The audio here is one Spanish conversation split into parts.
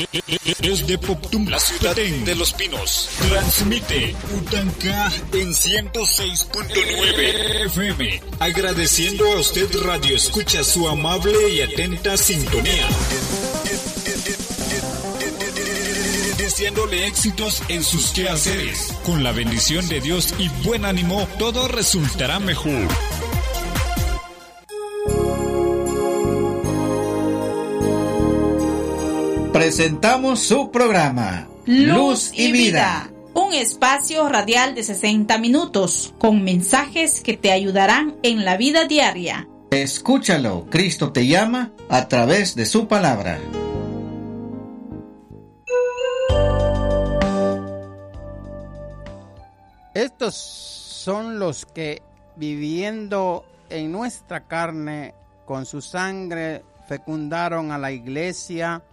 Desde Poptum, la ciudad de Los Pinos, transmite Utanca en 106.9 FM. Agradeciendo a usted, Radio Escucha, su amable y atenta sintonía. Deseándole éxitos en sus quehaceres. Con la bendición de Dios y buen ánimo, todo resultará mejor. Presentamos su programa Luz y Vida, un espacio radial de 60 minutos con mensajes que te ayudarán en la vida diaria. Escúchalo, Cristo te llama a través de su palabra. Estos son los que, viviendo en nuestra carne, con su sangre fecundaron a la iglesia,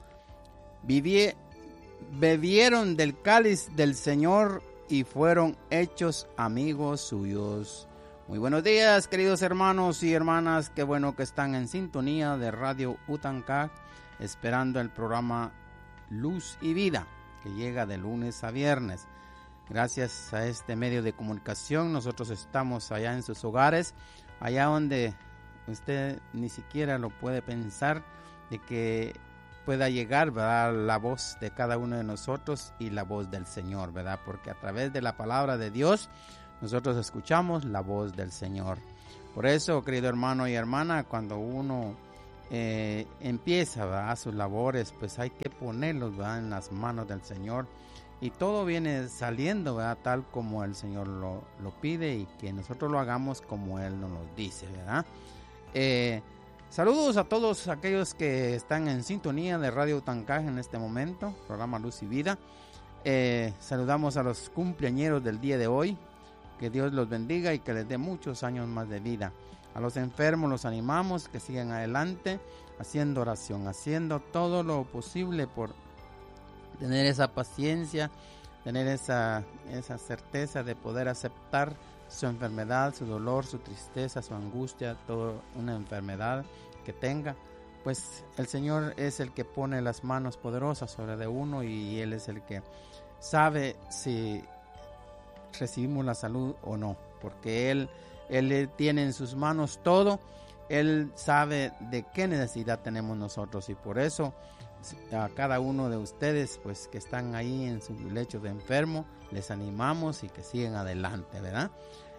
bebieron del cáliz del Señor y fueron hechos amigos suyos. Muy buenos días, queridos hermanos y hermanas, qué bueno que están en sintonía de Radio Utanca, esperando el programa Luz y Vida, que llega de lunes a viernes. Gracias a este medio de comunicación, nosotros estamos allá en sus hogares, allá donde usted ni siquiera lo puede pensar de que pueda llegar, ¿verdad?, la voz de cada uno de nosotros y la voz del Señor, ¿verdad? Porque a través de la palabra de Dios nosotros escuchamos la voz del Señor. Por eso, querido hermano y hermana, cuando uno empieza, ¿verdad?, sus labores, pues hay que ponerlos, ¿verdad?, en las manos del Señor. Y todo viene saliendo, ¿verdad?, tal como el Señor lo pide y que nosotros lo hagamos como Él nos dice, ¿verdad? Saludos a todos aquellos que están en sintonía de Radio Utanca en este momento, programa Luz y Vida. Saludamos a los cumpleañeros del día de hoy, que Dios los bendiga y que les dé muchos años más de vida. A los enfermos los animamos que sigan adelante, haciendo oración, haciendo todo lo posible por tener esa paciencia, tener esa certeza de poder aceptar su enfermedad, su dolor, su tristeza, su angustia, toda una enfermedad que tenga. Pues el Señor es el que pone las manos poderosas sobre de uno y Él es el que sabe si recibimos la salud o no, porque Él tiene en sus manos todo. Él sabe de qué necesidad tenemos nosotros y por eso a cada uno de ustedes, pues que están ahí en su lecho de enfermo, les animamos y que sigan adelante, ¿verdad?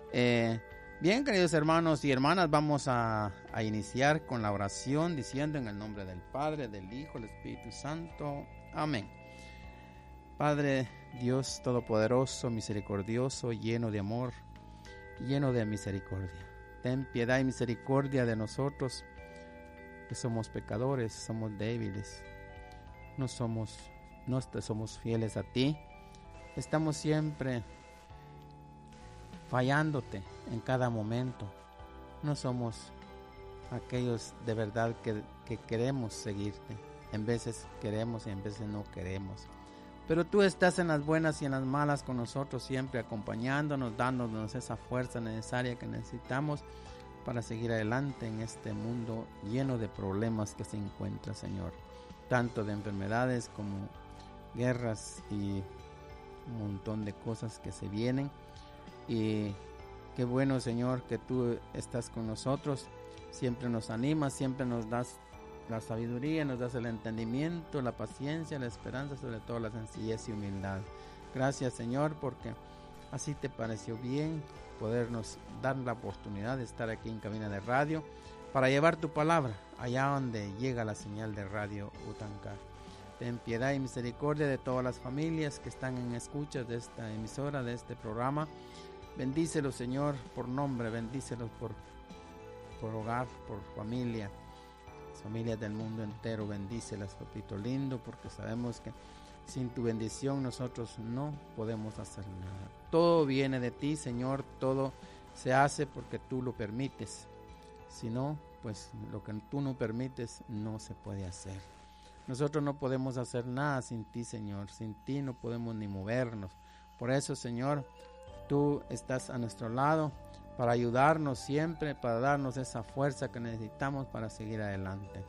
Bien, queridos hermanos y hermanas, vamos a iniciar con la oración diciendo en el nombre del Padre, del Hijo, del Espíritu Santo. Amén. Padre Dios Todopoderoso, misericordioso, lleno de amor, lleno de misericordia. Ten piedad y misericordia de nosotros, que somos pecadores, somos débiles. No te somos fieles a ti. Estamos siempre fallándote en cada momento. No somos aquellos de verdad que queremos seguirte. En veces queremos y en veces no queremos. Pero tú estás en las buenas y en las malas con nosotros, siempre acompañándonos, dándonos esa fuerza necesaria que necesitamos para seguir adelante en este mundo lleno de problemas que se encuentra, Señor. Tanto de enfermedades como guerras y un montón de cosas que se vienen. Y qué bueno, Señor, que tú estás con nosotros. Siempre nos animas, siempre nos das la sabiduría, nos das el entendimiento, la paciencia, la esperanza, sobre todo la sencillez y humildad. Gracias, Señor, porque así te pareció bien podernos dar la oportunidad de estar aquí en cabina de radio para llevar tu palabra allá donde llega la señal de Radio Utanca. Ten piedad y misericordia de todas las familias que están en escucha de esta emisora, de este programa. Bendícelos, Señor, por nombre, bendícelos por hogar, por familia, las familias del mundo entero, bendícelas, papito lindo, porque sabemos que sin tu bendición nosotros no podemos hacer nada. Todo viene de ti, Señor, todo se hace porque tú lo permites. Si no, pues lo que tú no permites no se puede hacer. Nosotros no podemos hacer nada sin ti, Señor. Sin ti no podemos ni movernos. Por eso, Señor, tú estás a nuestro lado para ayudarnos siempre, para darnos esa fuerza que necesitamos para seguir adelante.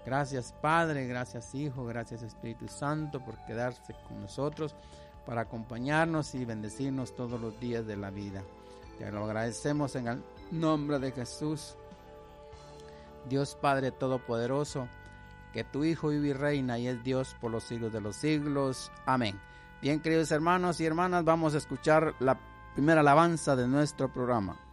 Gracias Padre, gracias Hijo, gracias Espíritu Santo por quedarse con nosotros para acompañarnos y bendecirnos todos los días de la vida. Te lo agradecemos en el nombre de Jesús. Dios Padre Todopoderoso, que tu Hijo vive y reina y es Dios por los siglos de los siglos. Amén. Bien, queridos hermanos y hermanas, vamos a escuchar la primera alabanza de nuestro programa.